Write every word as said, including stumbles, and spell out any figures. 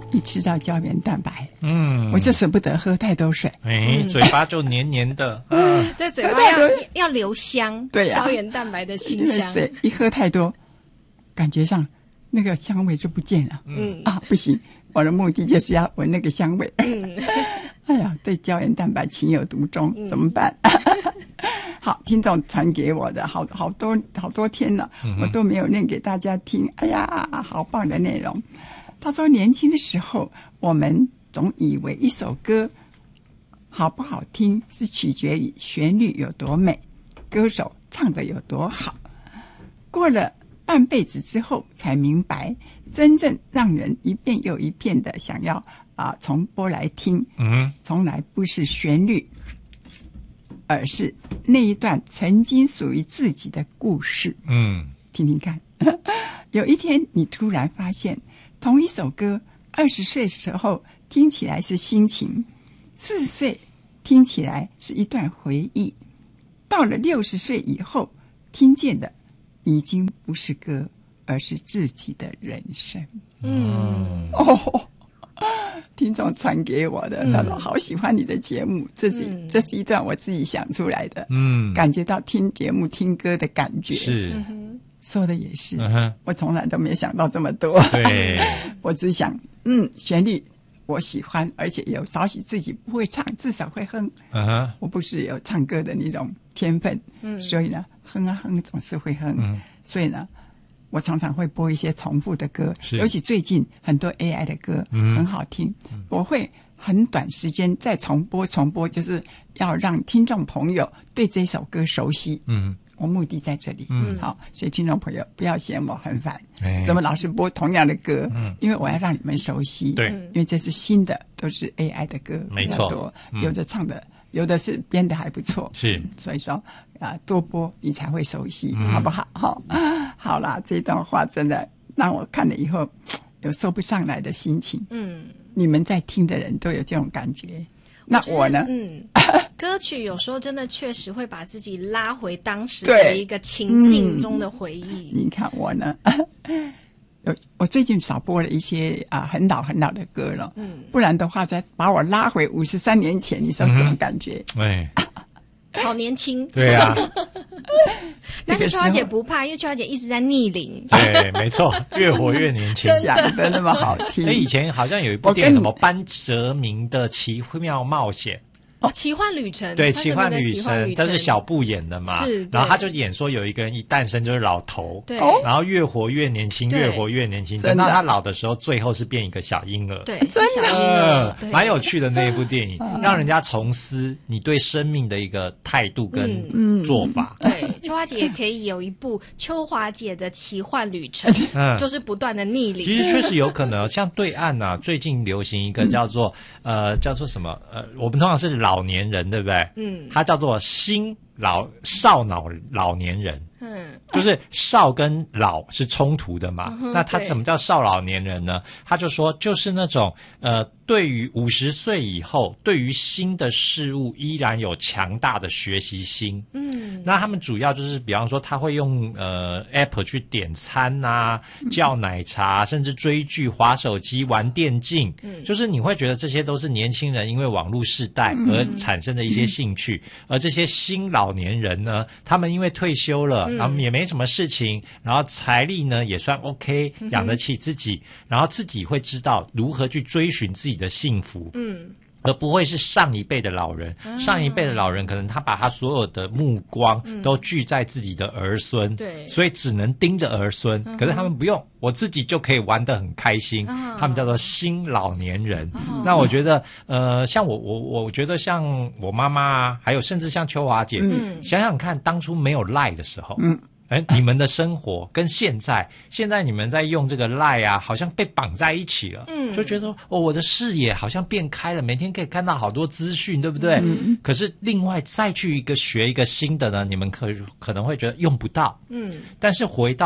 一吃到胶原蛋白， 嗯， 我就舍不得喝太多水， 哎，嘴巴就黏黏的，嗯， 对，嘴巴要要留香， 对呀、啊， 胶原蛋白的清香。 因为水一喝太多，感觉上那个香味就不见了。 嗯啊，不行，我的目的就是要闻那个香味。 嗯， 哎呀，对胶原蛋白情有独钟，嗯、怎么办？好，听众传给我的好好多好多天了，嗯、我都没有念给大家听。哎呀，好棒的内容！他说，年轻的时候，我们总以为一首歌好不好听是取决于旋律有多美，歌手唱得有多好。过了半辈子之后，才明白，真正让人一遍又一遍的想要啊重播来听，嗯，从来不是旋律，而是那一段曾经属于自己的故事。嗯，听听看。有一天，你突然发现，同一首歌，二十岁时候听起来是心情，四十岁听起来是一段回忆，到了六十岁以后，听见的已经不是歌，而是自己的人生。嗯，哦，听众传给我的，他说好喜欢你的节目，这是、嗯、这是一段我自己想出来的，嗯，感觉到听节目听歌的感觉是。 说的也是、 嗯， 我从来都没有想到这么多。 对， 我只想，嗯，旋律我喜欢，而且有少许自己不会唱，至少会哼。嗯、我不是有唱歌的那种天分，嗯，所以呢，哼啊哼总是会哼。嗯、所以呢，我常常会播一些重复的歌，尤其最近很多 A I 的歌、嗯、很好听，嗯、我会很短时间再重播重播，就是要让听众朋友对这首歌熟悉。嗯。我目的在这里，嗯，好，所以听众朋友不要嫌我很烦，哎、怎么老是播同样的歌？嗯，因为我要让你们熟悉， 对， 因为这是新的，都是 A I 的歌， 没错， 多、嗯，有的唱的，有的是编的还不错， 是， 所以说啊、呃，多播你才会熟悉，嗯、好不好？好，好啦，这段话真的让我看了以后有说不上来的心情，嗯，你们在听的人都有这种感觉。那我呢？ 嗯，歌曲有时候真的确实会把自己拉回当时的一个情境中的回忆。 嗯、你看我呢，有我最近少播了一些啊很老很老的歌了，嗯，不然的话再把我拉回五十三年前，你说什么感觉？ 哎、 嗯，好年轻。 对啊。 但是秋华姐不怕，因为秋华姐一直在逆龄。 对，没错，越活越年轻， 讲的那么好听。 所以以前好像有一部电影，什么班哲明的奇妙冒险。 哦，奇幻旅程， 对，奇幻旅程，但是小布演的嘛， 是， 然后他就演说有一个人一诞生就是老头， 对， 然后越活越年轻，越活越年轻，等到他老的时候，最后是变一个小婴儿， 对，真的，小婴儿， 蛮有趣的那一部电影，让人家重思你对生命的一个态度跟做法。 对，秋华姐也可以有一部秋华姐的奇幻旅程，嗯，就是不断的逆龄。 其实确实有可能，像对岸啊，最近流行一个叫做呃叫做什么呃，我们通常是老。老年人对不对？嗯，他叫做新老少脑老年人。嗯，就是少跟老是冲突的嘛。嗯、那他怎么叫少老年人呢？他就说，就是那种呃，对于五十岁以后，对于新的事物依然有强大的学习心。嗯，那他们主要就是，比方说，他会用呃 App 去点餐啊，叫奶茶，甚至追剧、滑手机、玩电竞。嗯，就是你会觉得这些都是年轻人因为网络世代而产生的一些兴趣，嗯、而这些新老年人呢，他们因为退休了。然后也没什么事情，然后财力呢也算 OK， 养得起自己，然后自己会知道如何去追寻自己的幸福。嗯。而不会是上一辈的老人，啊、上一辈的老人可能他把他所有的目光都聚在自己的儿孙，对、嗯，所以只能盯着儿孙。嗯、可是他们不用，我自己就可以玩得很开心。啊、他们叫做新老年人。啊、那我觉得，呃，像我我我觉得像我妈妈啊，还有甚至像秋华姐，嗯、想想看，当初没有赖的时候，嗯。哎，你们的生活跟现在，现在你们在用这个 Line 啊，好像被绑在一起了，嗯，就觉得哦，我的视野好像变开了，每天可以看到好多资讯，对不对？嗯，可是另外再去一个学一个新的呢，你们可可能会觉得用不到，嗯，但是回到